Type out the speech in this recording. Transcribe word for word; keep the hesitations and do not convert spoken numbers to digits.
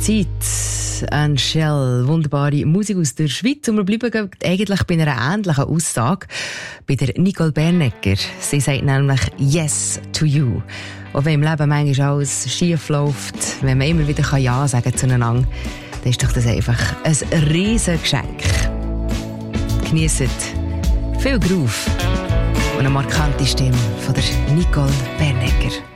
Zeit. And Shell, wunderbare Musik aus der Schweiz. Und wir bleiben eigentlich bei einer ähnlichen Aussage bei der Nicole Bernegger. Sie sagt nämlich Yes to you. Auch wenn im Leben manchmal alles schief läuft, wenn man immer wieder Ja sagen kann zueinander, dann ist doch das einfach ein riesen Geschenk. Genießt viel Groove und eine markante Stimme von der Nicole Bernegger.